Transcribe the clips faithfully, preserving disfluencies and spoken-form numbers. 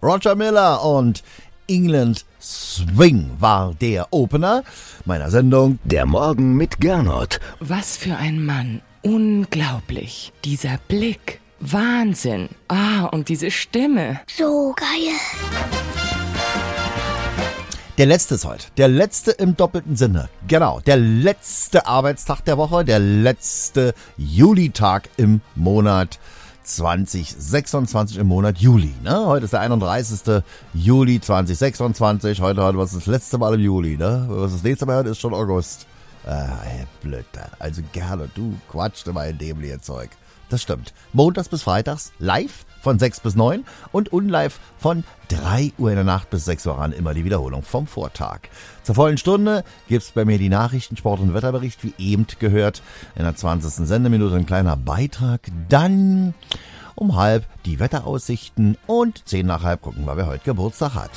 Roger Miller und England Swing war der Opener meiner Sendung Der Morgen mit Gernot. Was für ein Mann. Unglaublich. Dieser Blick. Wahnsinn. Ah, und diese Stimme. So geil. Der letzte ist heute. Der letzte im doppelten Sinne. Genau. Der letzte Arbeitstag der Woche. Der letzte Julitag im Monat zwanzig sechsundzwanzig, im Monat Juli. Ne? Heute ist der einunddreißigste Juli zwanzig sechsundzwanzig. Heute, heute was das letzte Mal im Juli. Ne? Was das nächste Mal heute ist schon August. Ah, ey, blöd. Also gerne, du quatscht immer in dem Zeug. Das stimmt. Montags bis freitags live von sechs bis neun und unlive von drei Uhr in der Nacht bis sechs Uhr an. Immer die Wiederholung vom Vortag. Zur vollen Stunde gibt's bei mir die Nachrichten, Sport- und Wetterbericht, wie eben gehört. In der zwanzigsten Sendeminute ein kleiner Beitrag. Dann um halb die Wetteraussichten und zehn nach halb gucken wir, wer heute Geburtstag hat.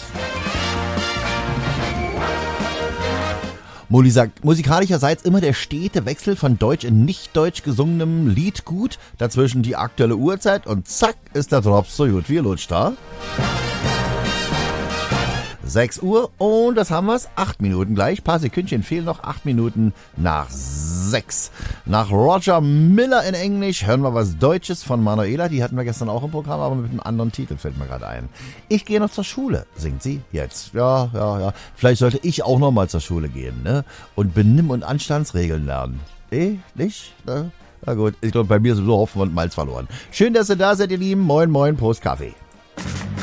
Musikalischerseits immer der stete Wechsel von deutsch in nicht deutsch gesungenem Lied gut. Dazwischen die aktuelle Uhrzeit und zack ist der Drops so gut wie lutscht da. sechs Uhr und das haben wir's. acht Minuten gleich. Paar Sekündchen fehlen noch. acht Minuten nach sechs. Nach Roger Miller in Englisch hören wir was Deutsches von Manuela. Die hatten wir gestern auch im Programm, aber mit einem anderen Titel fällt mir gerade ein. Ich gehe noch zur Schule, singt sie jetzt. Ja, ja, ja. Vielleicht sollte ich auch noch mal zur Schule gehen, ne? Und Benimm- und Anstandsregeln lernen. Eh, nicht? Ne? Na gut, ich glaube, bei mir ist sowieso Hopfen und Malz verloren. Schön, dass ihr da seid, ihr Lieben. Moin, moin, Prost, Kaffee.